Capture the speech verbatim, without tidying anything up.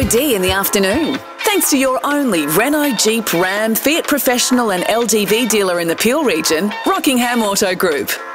O D in the afternoon. Thanks to your only Renault, Jeep, Ram, Fiat Professional and L D V dealer in the Peel region, Rockingham Auto Group.